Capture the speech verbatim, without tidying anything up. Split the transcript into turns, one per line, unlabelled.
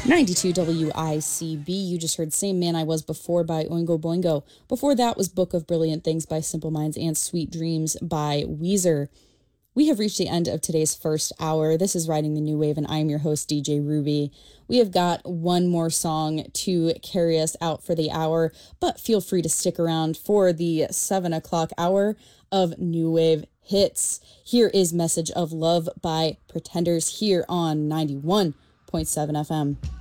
ninety-two W I C B. You just heard Same Man I Was Before by Oingo Boingo. Before that was Book of Brilliant Things by Simple Minds and Sweet Dreams by Weezer. We have reached the end of today's first hour. This is Riding the New Wave, and I am your host, D J Ruby. We have got one more song to carry us out for the hour, but feel free to stick around for the seven o'clock hour of New Wave Hits. Here is Message of Love by Pretenders here on ninety-one point seven F M.